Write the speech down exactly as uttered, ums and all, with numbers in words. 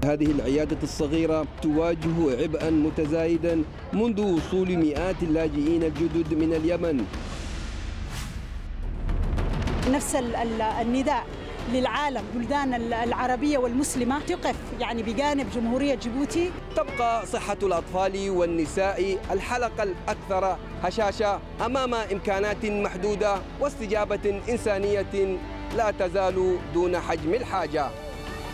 هذه العيادة الصغيرة تواجه عبئا متزايدا منذ وصول مئات اللاجئين الجدد من اليمن. نفس النداء للعالم، بلدان العربية والمسلمة تقف يعني بجانب جمهورية جيبوتي. تبقى صحة الأطفال والنساء الحلقة الأكثر هشاشة أمام إمكانات محدودة واستجابة إنسانية لا تزال دون حجم الحاجة.